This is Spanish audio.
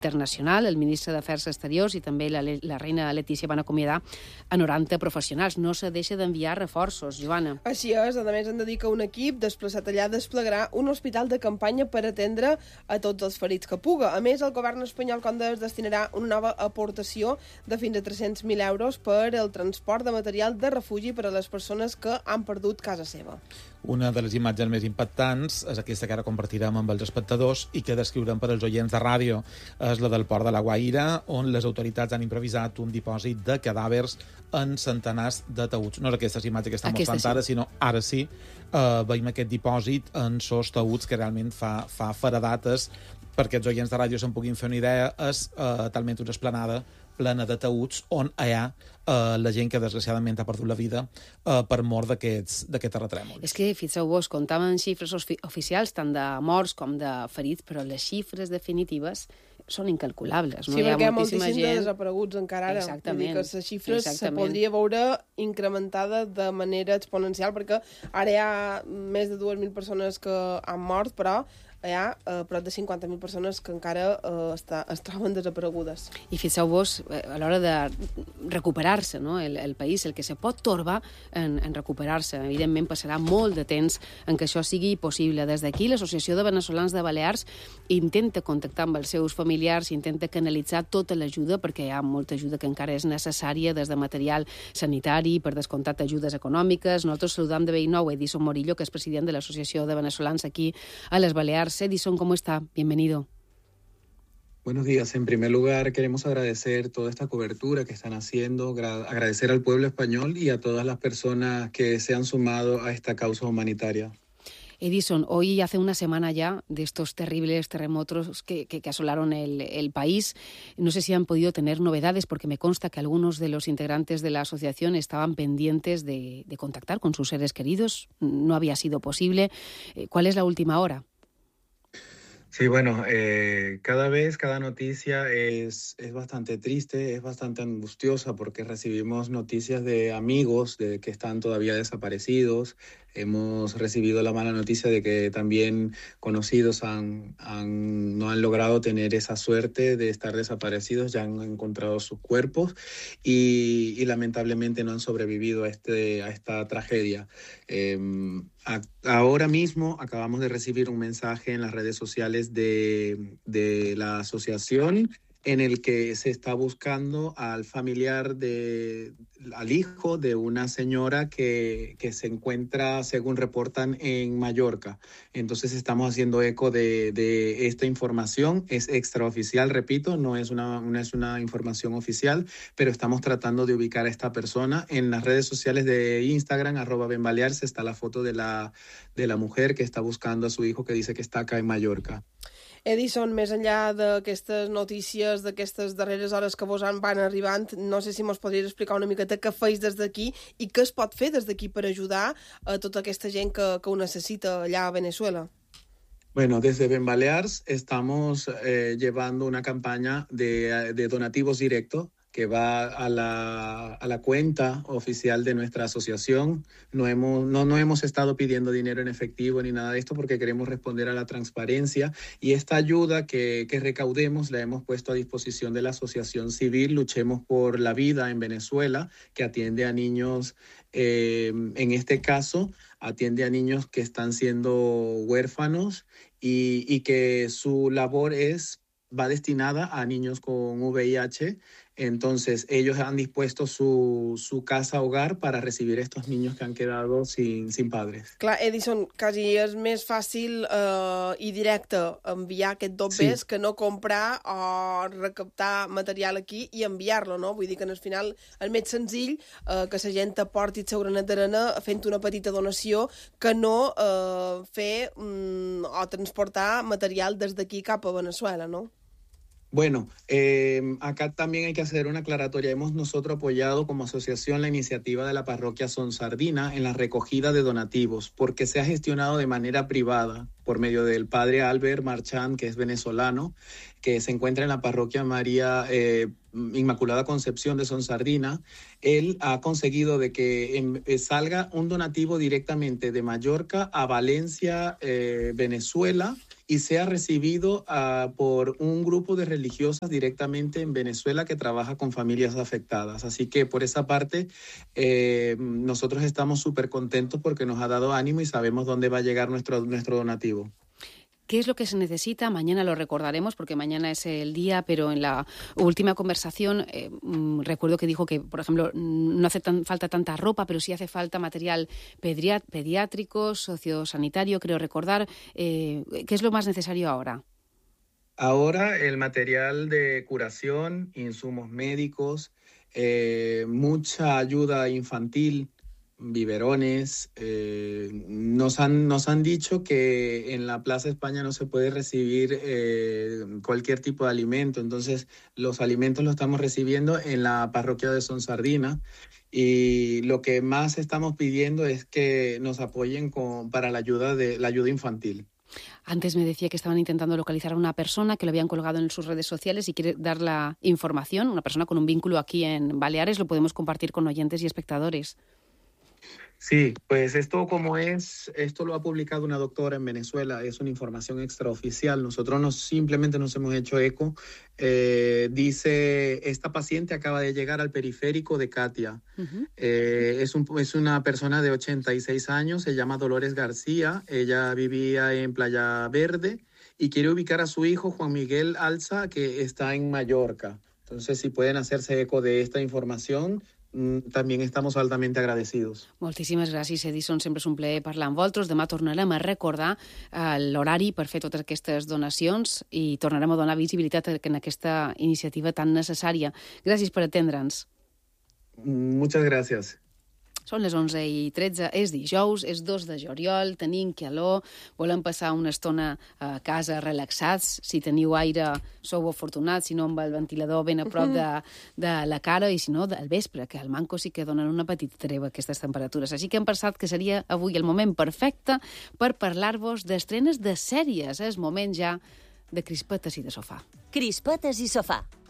internacional. El ministre d'Afers Exteriors i també la reina Letícia van acomiadar a 90 professionals. No se deixa d'enviar reforços, Joana. Així és, a més han de dir que un equip desplaçat allà desplegarà un hospital de campanya per atendre a tots els ferits que puga. A més, el govern espanyol, com deies, destinarà una nova aportació de fins a 300.000 euros per al transport de material de refugi per a les persones que han perdut casa seva. Una de les imatges més impactants és aquesta que ara compartirem amb els espectadors i que descriurem per als oients de ràdio. És la del port de la Guaira, on les autoritats han improvisat un dipòsit de cadàvers en centenars de taüts. No és aquestes imatges que estan mostrant ara, sinó ara sí veiem aquest dipòsit en sos taüts que realment fa feredates. Perquè els oients de ràdio se'n puguin fer una idea, és talment una esplanada plena de taüts on hi ha la gent que desgraciadament ha perdut la vida per mort d'aquest terratrèmol. És que, fixeu-vos, comptaven xifres oficials tant de morts com de ferits, però les xifres definitives són incalculables. Sí, perquè hi ha moltíssim de desapareguts encara ara. Exactament. Vull dir que les xifres se podria veure incrementada de manera exponencial, perquè ara hi ha més de 2.000 persones que han mort, però hi ha prop de 50.000 persones que encara es troben desaparegudes. I fixeu-vos, a l'hora de recuperar-se, no? el país, el que se pot torbar en recuperar-se. Evidentment, passarà molt de temps en què això sigui possible. Des d'aquí, l'Associació de Veneçolans de Balears intenta contactar amb els seus familiars, intenta canalitzar tota l'ajuda, perquè hi ha molta ajuda que encara és necessària, des de material sanitari, per descomptat ajudes econòmiques. Nosaltres saludam de Bell-nou Edison Morillo, que és president de l'Associació de Veneçolans aquí a les Balears. Edison, ¿cómo está? Bienvenido. Buenos días. En primer lugar, queremos agradecer toda esta cobertura que están haciendo, agradecer al pueblo español y a todas las personas que se han sumado a esta causa humanitaria. Edison, hoy hace una semana ya de estos terribles terremotos que asolaron el país. No sé si han podido tener novedades, porque me consta que algunos de los integrantes de la asociación estaban pendientes de contactar con sus seres queridos. No había sido posible. ¿Cuál es la última hora? Sí, bueno, cada noticia es bastante triste, es bastante angustiosa, porque recibimos noticias de amigos que están todavía desaparecidos. Hemos recibido la mala noticia de que también conocidos no han logrado tener esa suerte de estar desaparecidos, ya han encontrado sus cuerpos y lamentablemente no han sobrevivido a esta tragedia. Ahora mismo acabamos de recibir un mensaje en las redes sociales de la asociación en el que se está buscando al familiar al hijo de una señora que se encuentra, según reportan, en Mallorca. Entonces estamos haciendo eco de esta información. Es extraoficial, repito, no es una información oficial, pero estamos tratando de ubicar a esta persona. En las redes sociales de Instagram, @benbalears, está la foto de la mujer que está buscando a su hijo, que dice que está acá en Mallorca. Edison, més enllà d'aquestes notícies, d'aquestes darreres hores que vos van arribant, no sé si mos podries explicar una miqueta què feis des d'aquí i què es pot fer des d'aquí per ajudar a tota aquesta gent que ho necessita allà a Venezuela. Bueno, desde Benbalears estamos llevando una campaña de donativos directos que va a la cuenta oficial de nuestra asociación. No hemos estado pidiendo dinero en efectivo ni nada de esto, porque queremos responder a la transparencia, y esta ayuda que recaudemos la hemos puesto a disposición de la Asociación Civil Luchemos por la Vida en Venezuela, que atiende a niños, en este caso atiende a niños que están siendo huérfanos y que su labor va destinada a niños con VIH. Entonces, ellos han dispuesto su casa hogar para recibir a estos niños que han quedado sin padres. Clar, Edison, quasi és més fàcil i directe enviar aquest dobbers que no comprar o recaptar material aquí i enviar-lo, no? Vull dir que al final és més senzill que la gent aporti el seu granet d'arena fent una petita donació que no fer o transportar material des d'aquí cap a Venezuela, no? Bueno, acá también hay que hacer una aclaratoria. Hemos nosotros apoyado como asociación la iniciativa de la parroquia Son Sardina en la recogida de donativos, porque se ha gestionado de manera privada por medio del padre Albert Marchand, que es venezolano, que se encuentra en la parroquia María Inmaculada Concepción de Son Sardina. Él ha conseguido de que salga un donativo directamente de Mallorca a Valencia, Venezuela, y sea recibido por un grupo de religiosas directamente en Venezuela que trabaja con familias afectadas. Así que por esa parte nosotros estamos súper contentos porque nos ha dado ánimo y sabemos dónde va a llegar nuestro donativo. ¿Qué es lo que se necesita? Mañana lo recordaremos porque mañana es el día, pero en la última conversación recuerdo que dijo que, por ejemplo, no hace falta tanta ropa, pero sí hace falta material pediátrico, sociosanitario, creo recordar. ¿Qué es lo más necesario ahora? Ahora el material de curación, insumos médicos, mucha ayuda infantil, biberones. Nos han dicho que en la Plaza España no se puede recibir cualquier tipo de alimento, entonces los alimentos los estamos recibiendo en la parroquia de Sonsardina y lo que más estamos pidiendo es que nos apoyen para la ayuda infantil. Antes me decía que estaban intentando localizar a una persona que lo habían colgado en sus redes sociales y quiere dar la información, una persona con un vínculo aquí en Baleares, lo podemos compartir con oyentes y espectadores. Sí, pues esto lo ha publicado una doctora en Venezuela, es una información extraoficial. Nosotros simplemente nos hemos hecho eco. Dice, esta paciente acaba de llegar al periférico de Catia. Uh-huh. Es una persona de 86 años, se llama Dolores García, ella vivía en Playa Verde y quiere ubicar a su hijo Juan Miguel Alza, que está en Mallorca. Entonces, si pueden hacerse eco de esta información, també estamos altamente agradecidos. Moltíssimes gràcies, Edison. Sempre és un plaer parlar amb vosaltres. Demà tornarem a recordar l'horari per fer totes aquestes donacions i tornarem a donar visibilitat en aquesta iniciativa tan necessària. Gràcies per atendre'ns. Muchas gracias. Són les 11:13, és dijous, és 2 de juliol, tenim calor, volem passar una estona a casa relaxats. Si teniu aire, sou afortunats, si no amb el ventilador ben a prop de la cara, i si no, al vespre, que al Manco sí que donen una petita treva aquestes temperatures. Així que hem pensat que seria avui el moment perfecte per parlar-vos d'estrenes de sèries. És moment ja de crispetes i de sofà. Crispetes i sofà.